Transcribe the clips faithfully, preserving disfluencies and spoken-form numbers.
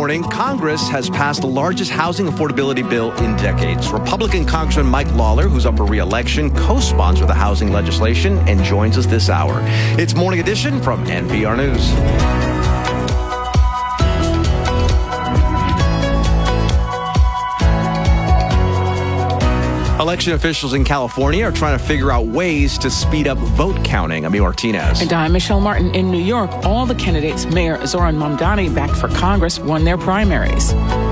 morning. Congress has passed the largest housing affordability bill in decades. Republican Congressman Mike Lawler, who's up for re-election, co-sponsored the housing legislation and joins us this hour. It's Morning Edition from N P R News. Election officials in California are trying to figure out ways to speed up vote counting. Ami Martinez. And I'm Michelle Martin. In New York, all the candidates, Mayor Zohran Mamdani, back for Congress, won their primaries.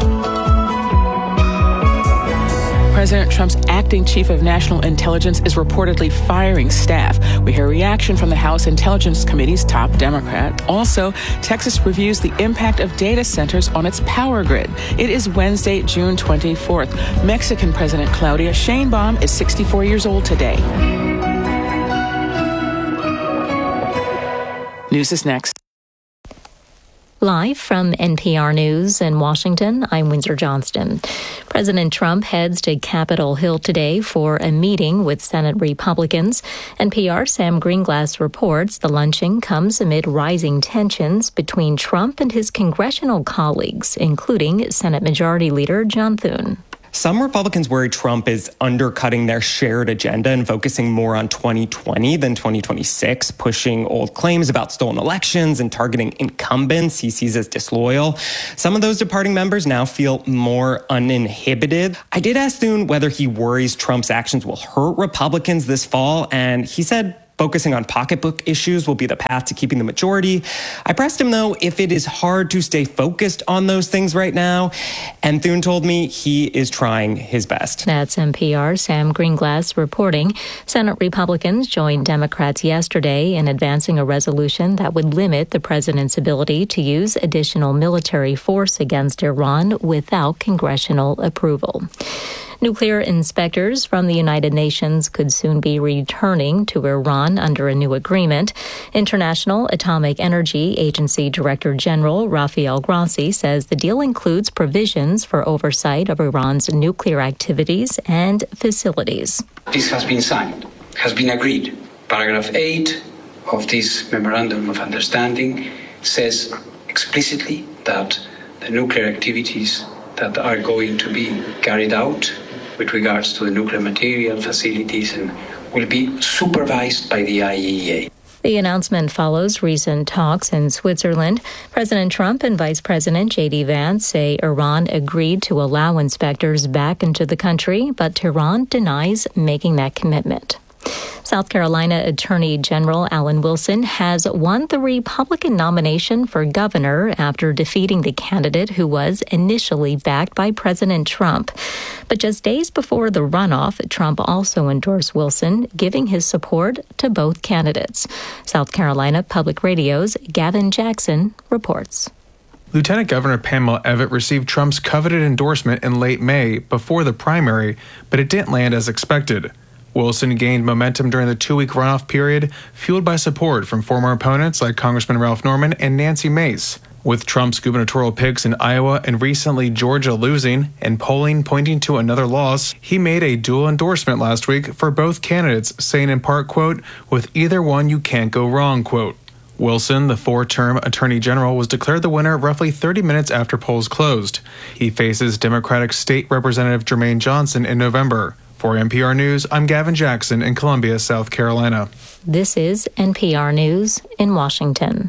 President Trump's acting chief of national intelligence is reportedly firing staff. We hear reaction from the House Intelligence Committee's top Democrat. Also, Texas reviews the impact of data centers on its power grid. It is Wednesday, June twenty-fourth. Mexican President Claudia Sheinbaum is sixty-four years old today. News is next. Live from N P R News in Washington, I'm Windsor Johnston. President Trump heads to Capitol Hill today for a meeting with Senate Republicans. N P R's Sam Greenglass reports the luncheon comes amid rising tensions between Trump and his congressional colleagues, including Senate Majority Leader John Thune. Some Republicans worry Trump is undercutting their shared agenda and focusing more on twenty twenty than twenty twenty-six, pushing old claims about stolen elections and targeting incumbents he sees as disloyal. Some of those departing members now feel more uninhibited. I did ask Thune whether he worries Trump's actions will hurt Republicans this fall, and he said focusing on pocketbook issues will be the path to keeping the majority. I pressed him, though, if it is hard to stay focused on those things right now, and Thune told me he is trying his best. That's N P R's Sam Greenglass reporting. Senate Republicans joined Democrats yesterday in advancing a resolution that would limit the president's ability to use additional military force against Iran without congressional approval. Nuclear inspectors from the United Nations could soon be returning to Iran under a new agreement. International Atomic Energy Agency Director General Rafael Grossi says the deal includes provisions for oversight of Iran's nuclear activities and facilities. This has been signed, has been agreed. Paragraph eight of this Memorandum of Understanding says explicitly that the nuclear activities that are going to be carried out with regards to the nuclear material facilities and will be supervised by the I A E A. The announcement follows recent talks in Switzerland. President Trump and Vice President J D Vance say Iran agreed to allow inspectors back into the country, but Tehran denies making that commitment. South Carolina Attorney General Alan Wilson has won the Republican nomination for governor after defeating the candidate who was initially backed by President Trump. But just days before the runoff, Trump also endorsed Wilson, giving his support to both candidates. South Carolina Public Radio's Gavin Jackson reports. Lieutenant Governor Pamela Evette received Trump's coveted endorsement in late May before the primary, but it didn't land as expected. Wilson gained momentum during the two-week runoff period, fueled by support from former opponents like Congressman Ralph Norman and Nancy Mace. With Trump's gubernatorial picks in Iowa and recently Georgia losing and polling pointing to another loss, he made a dual endorsement last week for both candidates, saying in part, quote, "With either one you can't go wrong," quote. Wilson, the four-term Attorney General, was declared the winner roughly thirty minutes after polls closed. He faces Democratic State Representative Jermaine Johnson in November. For N P R News, I'm Gavin Jackson in Columbia, South Carolina. This is N P R News in Washington.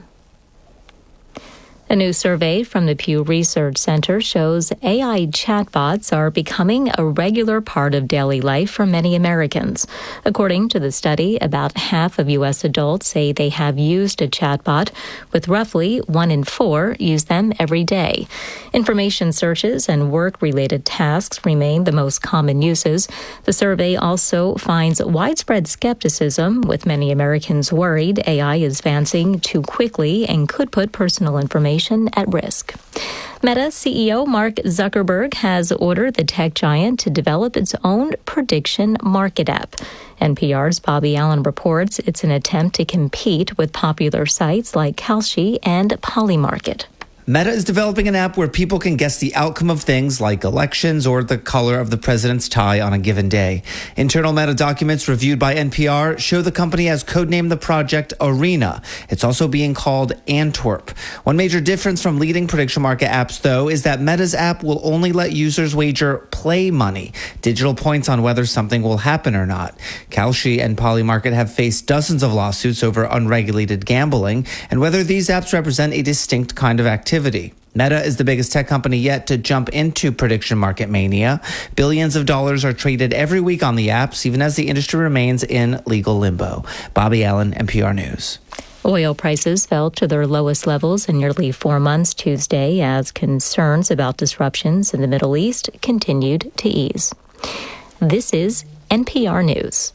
A new survey from the Pew Research Center shows A I chatbots are becoming a regular part of daily life for many Americans. According to the study, about half of U S adults say they have used a chatbot, with roughly one in four use them every day. Information searches and work-related tasks remain the most common uses. The survey also finds widespread skepticism, with many Americans worried A I is advancing too quickly and could put personal information at risk. Meta C E O Mark Zuckerberg has ordered the tech giant to develop its own prediction market app. N P R's Bobby Allen reports it's an attempt to compete with popular sites like Kalshi and Polymarket. Meta is developing an app where people can guess the outcome of things like elections or the color of the president's tie on a given day. Internal Meta documents reviewed by N P R show the company has codenamed the project Arena. It's also being called Antwerp. One major difference from leading prediction market apps, though, is that Meta's app will only let users wager play money, digital points on whether something will happen or not. Kalshi and Polymarket have faced dozens of lawsuits over unregulated gambling and whether these apps represent a distinct kind of activity. Meta is the biggest tech company yet to jump into prediction market mania. Billions of dollars are traded every week on the apps, even as the industry remains in legal limbo. Bobby Allen, N P R News. Oil prices fell to their lowest levels in nearly four months Tuesday as concerns about disruptions in the Middle East continued to ease. This is N P R News.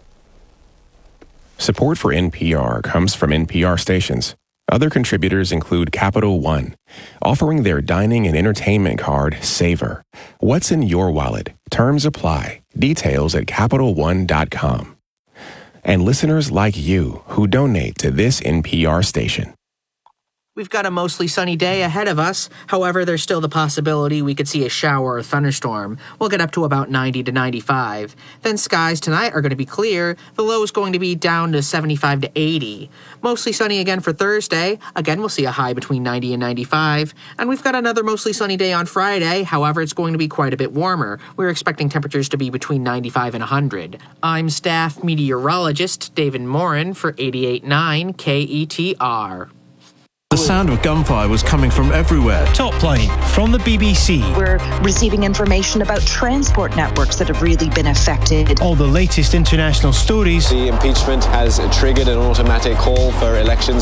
Support for N P R comes from N P R stations. Other contributors include Capital One, offering their dining and entertainment card, Savor. What's in your wallet? Terms apply. Details at Capital One dot com. And listeners like you who donate to this N P R station. We've got a mostly sunny day ahead of us. However, there's still the possibility we could see a shower or thunderstorm. We'll get up to about ninety to ninety-five. Then skies tonight are going to be clear. The low is going to be down to seventy-five to eighty. Mostly sunny again for Thursday. Again, we'll see a high between ninety and ninety-five. And we've got another mostly sunny day on Friday. However, it's going to be quite a bit warmer. We're expecting temperatures to be between ninety-five and one hundred. I'm staff meteorologist David Morin for eighty-eight point nine K E T R. The sound of gunfire was coming from everywhere. Top Plane from the B B C. We're receiving information about transport networks that have really been affected. All the latest international stories. The impeachment has triggered an automatic call for elections.